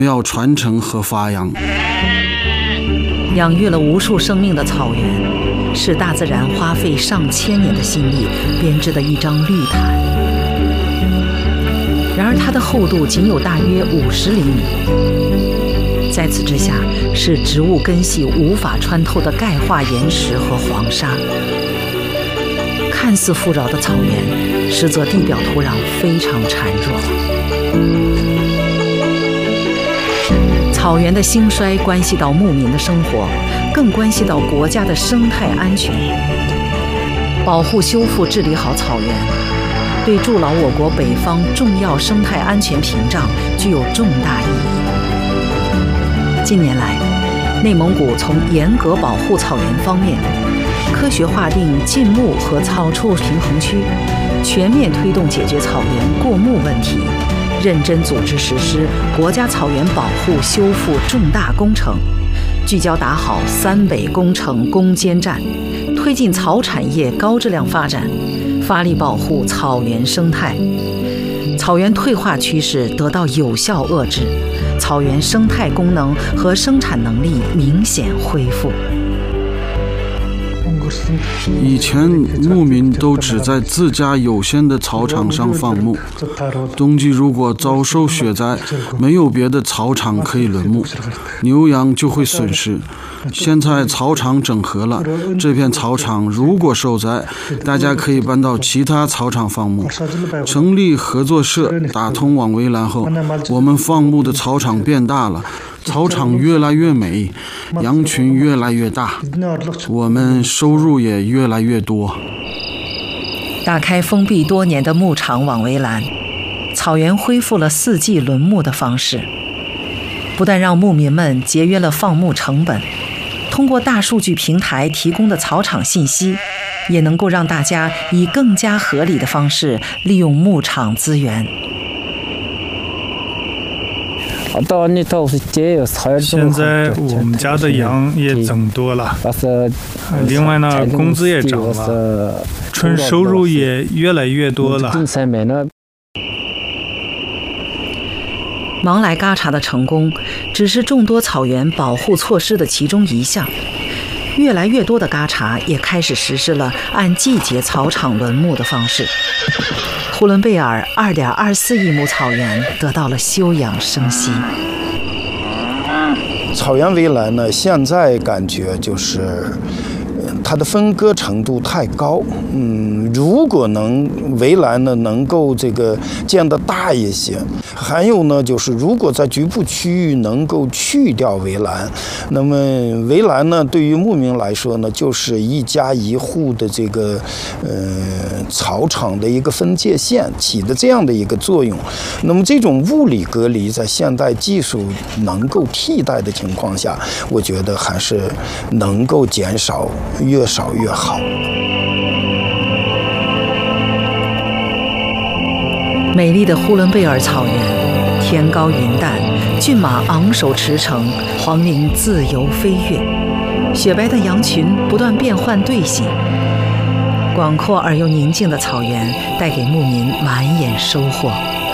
要传承和发扬。 养育了无数生命的草原，是大自然花费上千年的心力编织的一张绿毯。然而它的厚度仅有大约50厘米，在此之下是植物根系无法穿透的钙化岩石和黄沙。看似富饶的草原，实则地表土壤非常孱弱。草原的兴衰关系到牧民的生活，更关系到国家的生态安全。保护、修复、治理好草原，对筑牢我国北方重要生态安全屏障具有重大意义。近年来，内蒙古从严格保护草原方面，科学划定禁牧和草畜平衡区，全面推动解决草原过牧问题，认真组织实施国家草原保护修复重大工程，聚焦打好三北工程攻坚战，推进草产业高质量发展，发力保护草原生态。草原退化趋势得到有效遏制，草原生态功能和生产能力明显恢复。 以前牧民都只在自家有限的草场上放牧，冬季如果遭受雪灾，没有别的草场可以轮牧，牛羊就会损失。现在草场整合了，这片草场如果受灾，大家可以搬到其他草场放牧。成立合作社，打通网围栏后，我们放牧的草场变大了，草场越来越美，羊群越来越大，我们收入也越来越多。 打开封闭多年的牧场网围栏，草原恢复了4季轮牧的方式，不但让牧民们节约了放牧成本，通过大数据平台提供的草场信息，也能够让大家以更加合理的方式利用牧场资源。 现在我们家的羊也增多了，另外呢，工资也涨了，纯收入也越来越多了。 芒来嘎查的成功只是众多草原保护措施的其中一项，越来越多的嘎查也开始实施了按季节草场轮牧的方式。呼伦贝尔2.24亿亩草原得到了休养生息。 草原围栏呢，现在感觉就是它的分割程度太高，如果围栏呢能够建得大一些，还有呢就是如果在局部区域能够去掉围栏，那么围栏呢对于牧民来说呢就是一家一户的草场的一个分界线，起的这样的一个作用。那么这种物理隔离在现代技术能够替代的情况下，我觉得还是能够减少，越少越好。 美丽的呼伦贝尔草原，天高云淡，骏马昂首驰骋，黄羚自由飞跃，雪白的羊群不断变换队形。广阔而又宁静的草原带给牧民满眼收获。